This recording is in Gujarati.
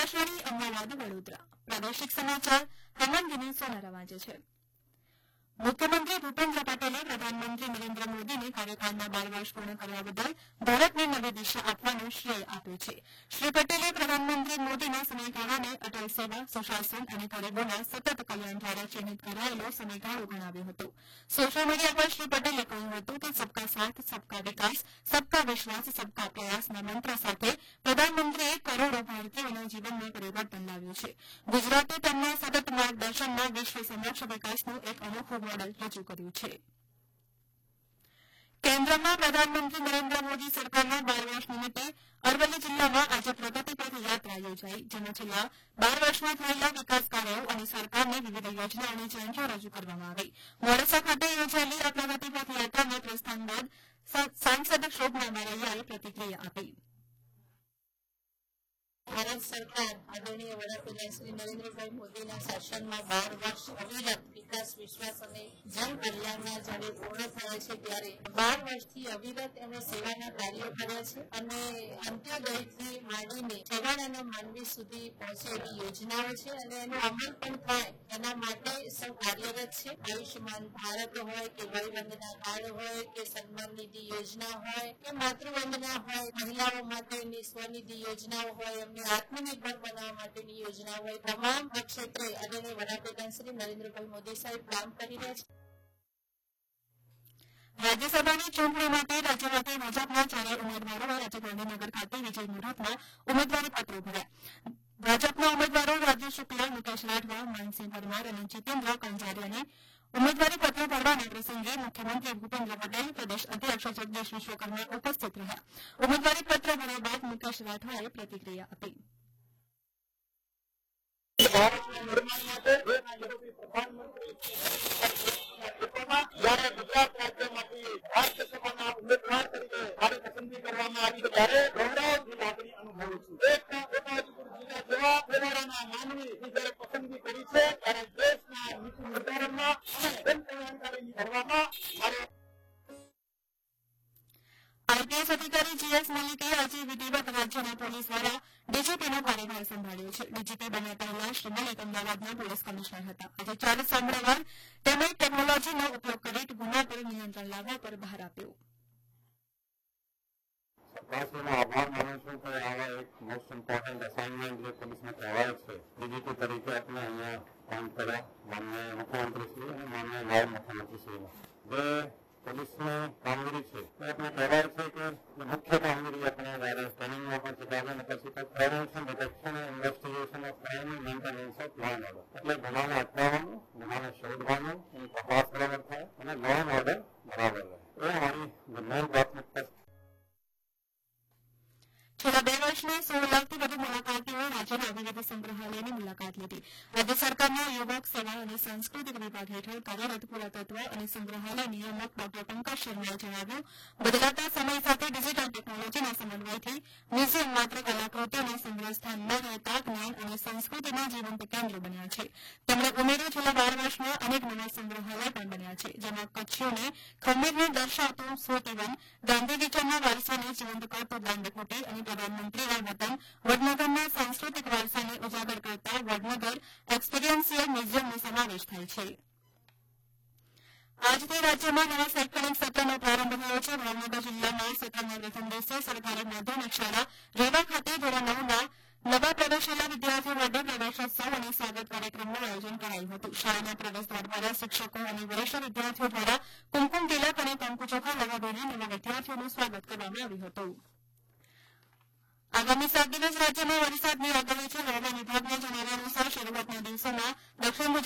આકાશવાણી અમદાવાદ વડોદરા પ્રાદેશિક સમાચાર હેમંત સોનારા વાંચે છે। મુખ્યમંત્રી ભૂપેન્દ્ર પટેલે પ્રધાનમંત્રી નરેન્દ્ર મોદીને કાર્યકાળના 12 વર્ષ પૂર્ણ કર્યા બદલ ભારતને નવી દિશા આપવાનું શ્રેય આપ્યું છે। શ્રી પટેલે પ્રધાનમંત્રી મોદીના સમયગાળાને અટલ સેવા, સુશાસન અને ગરીબોના સતત કલ્યાણ દ્વારા ચિહ્નિત કરાયેલો સમયગાળો ગણાવ્યો હતો। સોશિયલ મીડિયા પર શ્રી પટેલે કહ્યું હતું કે સબકા સાથ, સબકા વિકાસ, સબકા વિશ્વાસ, સબકા પ્રયાસના મંત્ર સાથે પ્રધાનમંત્રીએ કરોડો ભારતીયોના જીવનમાં પરિવર્તન લાવ્યું છે। ગુજરાતે તેમના સતત માર્ગદર્શનમાં વિશ્વ સમક્ષ વિકાસનું એક અનોખું મોડલ રજૂ કર્યું છે। કેન્દ્રમાં પ્રધાનમંત્રી નરેન્દ્ર મોદી સરકારના 12 વર્ષ નિમિત્તે અરવલ્લી જિલ્લામાં આજે પ્રગતિ પથ યાત્રા યોજાઈ, જેમાં છેલ્લા 12 વર્ષમાં થયેલા વિકાસ કાર્યો અને સરકારની વિવિધ યોજનાઓની ઝાંખીઓ રજૂ કરવામાં આવી। મોડાસા ખાતે યોજાયેલી આ પ્રગતિ પથ યાત્રાના પ્રસ્થાન બાદ સાંસદ શોભના બારૈયાએ પ્રતિક્રિયા આપી। ભારત સરકાર આદરણીય વડાપ્રધાન શ્રી નરેન્દ્રભાઈ મોદીના શાસનમાં 12 વર્ષ અવિરત વિકાસ, વિશ્વાસ અને જન કલ્યાણના જ્યારે પૂર્ણ થયા છે ત્યારે 12 વર્ષથી અવિરત એમણે સેવાના કાર્યો કર્યા છે અને અંત્યોદયથી માંડીને છેવાડાના માનવી સુધી પહોંચે એવી યોજનાઓ છે અને એનો અમલ પણ થાય એના માટે સૌ કાર્યરત છે। આયુષ્યમાન ભારત હોય કે વયવંદના કાર્ડ હોય કે સન્માન નિધિ યોજના હોય કે માતૃવંદના હોય, મહિલાઓ માટેની સ્વનિધિ યોજનાઓ હોય, આત્મનિર્ભર બનાવવા માટેની યોજના હોય, તમામ ક્ષેત્રે આદરણીય વડાપ્રધાન શ્રી નરેન્દ્રભાઈ મોદી સાહેબ કામ કરી રહ્યા છે। રાજ્યસભાની ચૂંટણી માટે રાજ્યમાંથી ભાજપના 4 ઉમેદવારોએ આજે ગાંધીનગર ખાતે વિજય મુહૂર્તમાં ઉમેદવારી પત્રો ભર્યા। ભાજપના ઉમેદવારો રાજુ શુક્લા, મુકેશ રાઠવા, માનસિંહ પરમાર અને જીતેન્દ્ર કંજારિયાને ઉમેદવારી પત્રો ભરવાના પ્રસંગે મુખ્યમંત્રી ભૂપેન્દ્ર પટેલ, પ્રદેશ અધ્યક્ષ જગદીશ વિશ્વકર્મા ઉપસ્થિત રહ્યા। ઉમેદવારી પત્ર ભર્યા બાદ મુકેશ રાઠવાએ પ્રતિક્રિયા આપી। જ્યારે ગુજરાત રાજ્યમાંથી રાજ્યસભાના ઉમેદવાર તરીકે મારી પસંદગી કરવામાં આવી તો ત્યારે ગૌરવની લાગણી અનુભવું છું। દેશના છોટાઉદેપુર જિલ્લા જેવા છેવાડાના માનવીની જ્યારે પસંદગી કરી છે ત્યારે દેશના નીતિ નિર્ધારણમાં અને જનકલ્યાણકારીની કરવામાં મારે આઈપીએસ અધિકારી જીએસ મલિકે આજે વિધિવત રાજ્યના પોલીસ દ્વારા ડીજીપીનો કાર્યભાર સંભાળ્યો છે। ડીજીપી બન્યા પહેલા શ્રી મલિક અમદાવાદના પોલીસ કમિશનર હતા। આજે 4 સાંભળવાર તેમણે ટેકનોલોજીનો ઉપયોગ કરી ગુના પર નિયંત્રણ લાવવા પર ભાર આપ્યો। સરકારશ્રીનો આભાર માનું છું કે આવા એક મોસ્ટ ઇમ્પોર્ટન્ટ અસાઇનમેન્ટ જે પોલીસને કહેવાય છે ડીજીપી તરીકે આપણે અહીંયા કામ કર્યા માનનીય મુખ્યમંત્રીશ્રી અને માનનીય નાયબ મુખ્યમંત્રીશ્રીને જે પોલીસની કામગીરી છે આપણે કહેવાય છે કે મુખ્ય કામગીરી આપણે જ્યારે ટ્રેનિંગમાં પણ શીખવાડે અને પછી તો પ્રિવેન્શન, ડિટેક્શન અને investigation of crime and maintenance of law and order એટલે ગુનાને અટકાવવાનું, ગુનાને શોધવાનું, એની તપાસ બરાબર થાય અને લો એન્ડ ઓર્ડર બરાબર રહે એ અમારી મેઇન પ્રાથમિકતા છે। છેલ્લા 2 વર્ષમાં 16 લાખથી વધુ મુલાકાતીઓએ રાજ્યના વિવિધ સંગ્રહાલયની મુલાકાત લીધી। રાજ્ય સરકારના યુવક સેવા અને સાંસ્કૃતિક વિભાગ હેઠળ કાર્યરત પુરાતત્વ અને સંગ્રહાલય નિયામક ડોક્ટર પંકજ શર્માએ જણાવ્યું, બદલાતા સમય સાથે ડિજિટલ ટેકનોલોજીના સમન્વયથી મ્યુઝિયમ માત્ર કલાકૃતિઓના સંગ્રહ સ્થાન ન રહેતા જ્ઞાન અને સંસ્કૃતિના જીવંત કેન્દ્ર બન્યા છે। તેમણે ઉમેર્યું, છેલ્લા 12 વર્ષમાં અનેક નવા સંગ્રહાલય પણ બન્યા છે, જેમાં કચ્છીઓને ખમીરને દર્શાવતું સ્મૃતિવન, ગાંધી વિચારના વારસાને જીવંત કરતું દાંડીકુટી અને પ્રધાનમંત્રીના વતન વડનગરના સાંસ્કૃતિક વારસાને ઉજાગર કરતા વડનગર એક્સપિરિયન્સિયલ મ્યુઝિયમનો સમાવેશ થાય છે। આજથી રાજ્યમાં નવા શૈક્ષણિક સત્રનો પ્રારંભ થયો છે। ભાવનગર જિલ્લામાં સત્રના પ્રથમ દિવસે સરકારી માધ્યમિક શાળા રેવા ખાતે ધોરણ 9ના નવા પ્રવેશેલા વિદ્યાર્થીઓ માટે પ્રવેશોત્સવ અને સ્વાગત કાર્યક્રમનું આયોજન કરાયું હતું। શાળાના પ્રવેશદ્વાર દ્વારા શિક્ષકો અને વરિષ્ઠ વિદ્યાર્થીઓ દ્વારા કુમકુમ તિલક અને કંકુચોખા લગાવીને નવા વિદ્યાર્થીઓનું સ્વાગત કરવામાં આવ્યું હતું। આગામી 7 દિવસ રાજ્યમાં વરસાદની આગાહી છે। હવામાન વિભાગના જણાવ્યા અનુસાર શરૂઆતના દિવસોમાં દક્ષિણ